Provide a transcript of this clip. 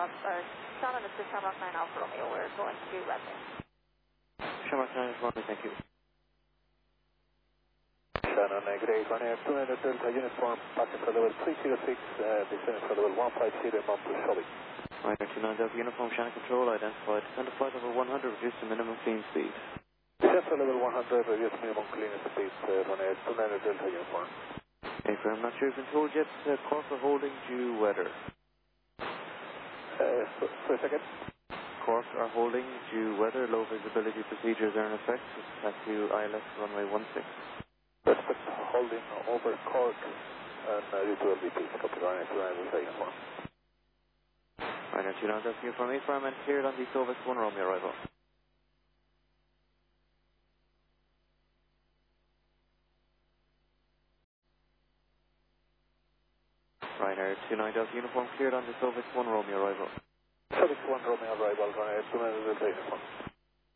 Shamrock, or Shannon, it's the Shamrock 9 Alpha Romeo. We're going to Reading. Shamrock 9 is 1, thank you. Shannon, good day, Garnier 200 Delta uniform, passing for level 306, descending for level 150 in Mount Shelby. Ryder 29 Delta uniform, Shannon Control, identified, descend to flight level 100, reduce to minimum clean speed. Descend for level 100, reduce minimum clean speed, Garnier 29 Delta uniform. Okay, I'm not sure you've been told yet, Cork are holding due weather. For a second. Cork are holding due weather, low visibility procedures are in effect, taxi ILS runway 16. Respect holding over Cork and due to LVP, copy Garnier 29 Delta uniform. Ryder 29 Delta uniform, A-firm and cleared on the Sovis 1 Romeo arrival. Ryder 29 Delta uniform, cleared on the Sovis 1 Romeo arrival. Sovis 1 Romeo arrival, Garnier 29 Delta uniform.